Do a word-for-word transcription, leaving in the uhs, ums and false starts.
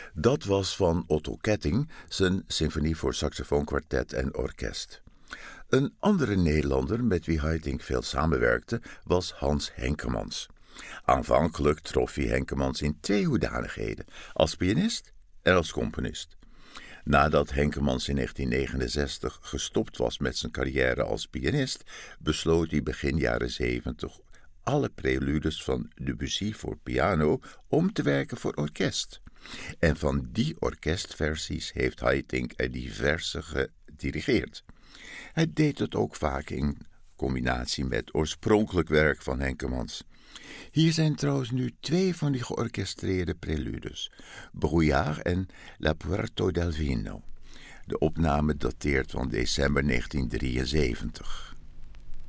Dat was van Otto Ketting, zijn symfonie voor saxofoonkwartet en orkest. Een andere Nederlander met wie Haitink veel samenwerkte was Hans Henkemans. Aanvankelijk trof hij Henkemans in twee hoedanigheden, als pianist en als componist. Nadat Henkemans in negentien negenenzestig gestopt was met zijn carrière als pianist, besloot hij begin jaren zeventig alle preludes van Debussy voor piano om te werken voor orkest. En van die orkestversies heeft Haitink er diverse gedirigeerd. Hij deed het ook vaak in combinatie met oorspronkelijk werk van Henkemans. Hier zijn trouwens nu twee van die georchestreerde preludes, Brouillard en La Puerto del Vino. De opname dateert van december negentien drieënzeventig.